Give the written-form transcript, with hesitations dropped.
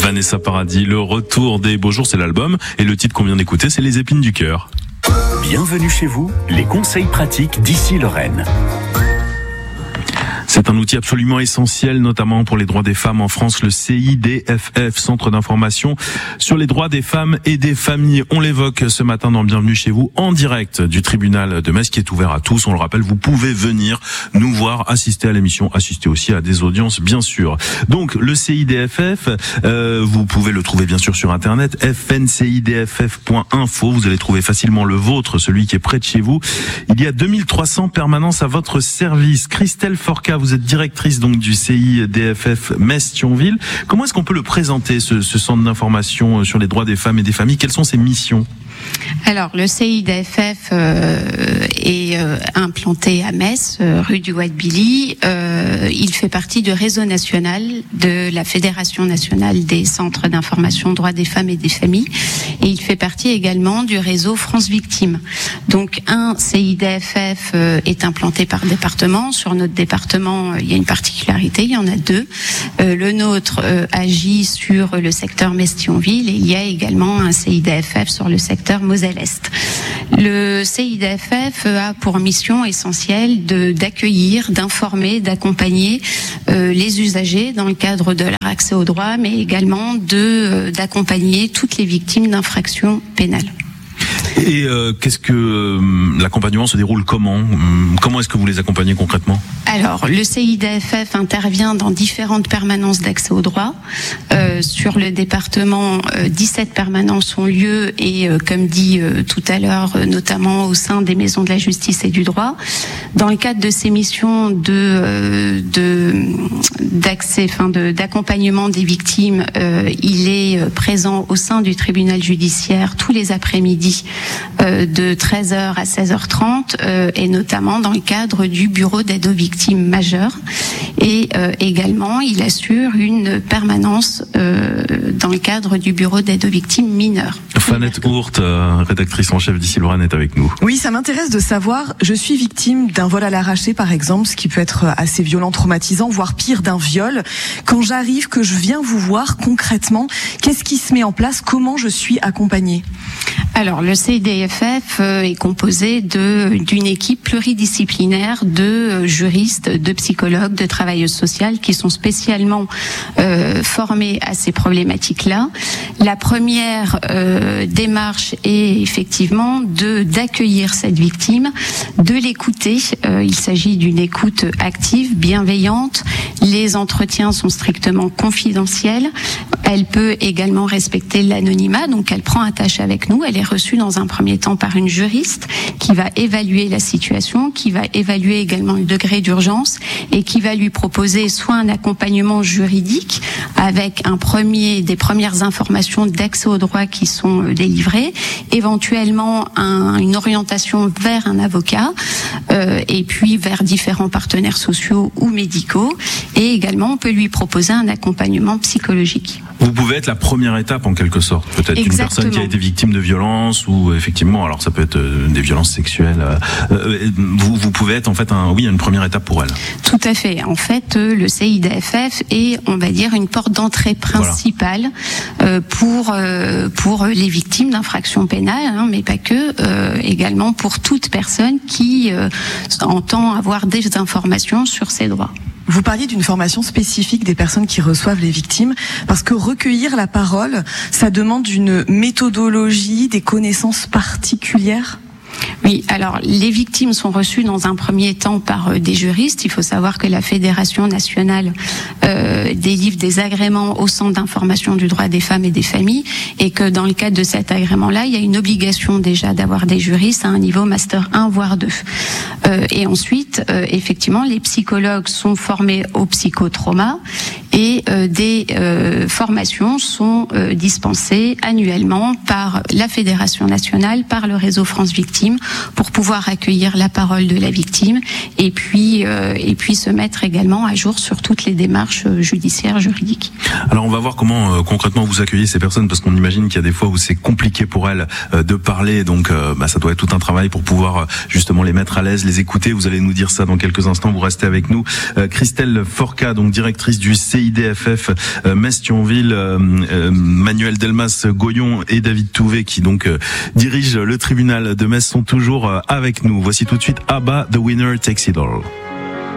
Vanessa Paradis, le retour des beaux jours, c'est l'album. Et le titre qu'on vient d'écouter, c'est Les épines du cœur. Bienvenue chez vous, les conseils pratiques d'Ici Lorraine. C'est un outil absolument essentiel, notamment pour les droits des femmes en France, le CIDFF, Centre d'information sur les droits des femmes et des familles. On l'évoque ce matin dans Bienvenue chez vous, en direct du tribunal de Metz, qui est ouvert à tous. On le rappelle, vous pouvez venir nous voir, assister à l'émission, assister aussi à des audiences, bien sûr. Donc, le CIDFF, vous pouvez le trouver bien sûr sur Internet, fncidff.info. Vous allez trouver facilement le vôtre, celui qui est près de chez vous. Il y a 2300 permanences à votre service. Christelle Forca, vous êtes directrice donc du CIDFF Metz-Thionville. Comment est-ce qu'on peut le présenter, ce centre d'information sur les droits des femmes et des familles? Quelles sont ses missions? Alors, le CIDFF est implanté à Metz, rue du Watt-Billy. Il fait partie du réseau national de la Fédération nationale des centres d'information droits des femmes et des familles. Et il fait partie également du réseau France Victimes. Donc, un CIDFF est implanté par département. Sur notre département, il y a une particularité, il y en a deux. Le nôtre agit sur le secteur Metz-Thionville et il y a également un CIDFF sur le secteur Moselle-Est. Le CIDFF a pour mission essentielle d'accueillir, d'informer, d'accompagner les usagers dans le cadre de leur accès aux droits, mais également d'accompagner toutes les victimes d'infractions pénales. Et qu'est-ce que l'accompagnement se déroule comment? Comment est-ce que vous les accompagnez concrètement? Alors, le CIDFF intervient dans différentes permanences d'accès aux droits. Sur le département, 17 permanences ont lieu et, comme dit tout à l'heure, notamment au sein des maisons de la justice et du droit. Dans le cadre de ces missions d'accompagnement des victimes, il est présent au sein du tribunal judiciaire tous les après-midi de 13h à 16h30 et notamment dans le cadre du bureau d'aide aux victimes majeures. Et également, il assure une permanence dans le cadre du bureau d'aide aux victimes mineures. Fanette Hourt, rédactrice en chef d'Ici Lorraine, est avec nous. Oui, ça m'intéresse de savoir, je suis victime d'un vol à l'arraché par exemple, ce qui peut être assez violent, traumatisant, voire pire, d'un viol. Quand j'arrive, que je viens vous voir concrètement, qu'est-ce qui se met en place? Comment je suis accompagnée? Alors, le CIDFF est composé d'une équipe pluridisciplinaire de juristes, de psychologues, de travailleuses sociales qui sont spécialement formés à ces problématiques-là. La première démarche est effectivement d'accueillir cette victime, de l'écouter. Il s'agit d'une écoute active, bienveillante. Les entretiens sont strictement confidentiels. Elle peut également respecter l'anonymat, donc elle prend attache avec nous. Elle est reçue dans un premier temps par une juriste qui va évaluer la situation, qui va évaluer également le degré d'urgence et qui va lui proposer soit un accompagnement juridique avec des premières informations d'accès aux droits qui sont délivrées, éventuellement une orientation vers un avocat et puis vers différents partenaires sociaux ou médicaux. Et également, on peut lui proposer un accompagnement psychologique. Vous pouvez être la première étape en quelque sorte, peut-être. Exactement. Une personne qui a été victime de violences ou effectivement, alors ça peut être des violences sexuelles. Vous pouvez être en fait une première étape pour elle. Tout à fait. En fait, le CIDFF est, on va dire, une porte d'entrée principale pour les victimes d'infractions pénales, mais pas que, également pour toute personne qui entend avoir des informations sur ses droits. Vous parliez d'une formation spécifique des personnes qui reçoivent les victimes, parce que recueillir la parole, ça demande une méthodologie, des connaissances particulières. Oui, alors les victimes sont reçues dans un premier temps par des juristes. Il faut savoir que la Fédération nationale délivre des agréments au Centre d'information du droit des femmes et des familles et que dans le cadre de cet agrément-là, il y a une obligation déjà d'avoir des juristes à un niveau Master 1 voire 2. Et ensuite, effectivement, les psychologues sont formés au psychotrauma et des formations sont dispensées annuellement par la Fédération nationale, par le réseau France Victimes, pour pouvoir accueillir la parole de la victime et puis se mettre également à jour sur toutes les démarches judiciaires, juridiques. Alors on va voir comment concrètement vous accueillez ces personnes, parce qu'on imagine qu'il y a des fois où c'est compliqué pour elles de parler, donc ça doit être tout un travail pour pouvoir justement les mettre à l'aise, les écouter. Vous allez nous dire ça dans quelques instants, vous restez avec nous. Christelle Forca, donc directrice du CIDFF CIDFF Metz-Thionville, Manuel Delmas-Goyon et David Touvet qui donc dirigent le tribunal de Metz sont toujours avec nous. Voici tout de suite ABBA, The Winner Takes It All.